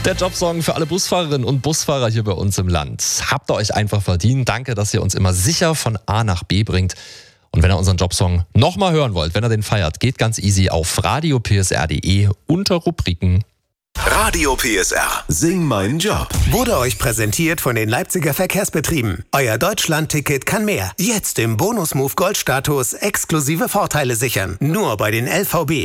Der Jobsong für alle Busfahrerinnen und Busfahrer hier bei uns im Land. Habt ihr euch einfach verdient. Danke, dass ihr uns immer sicher von A nach B bringt. Und wenn ihr unseren Jobsong nochmal hören wollt, wenn ihr den feiert, geht ganz easy auf radiopsr.de unter Rubriken. Radio PSR. Sing meinen Job. Wurde euch präsentiert von den Leipziger Verkehrsbetrieben. Euer Deutschland-Ticket kann mehr. Jetzt im Bonus-Move Gold-Status exklusive Vorteile sichern. Nur bei den LVB.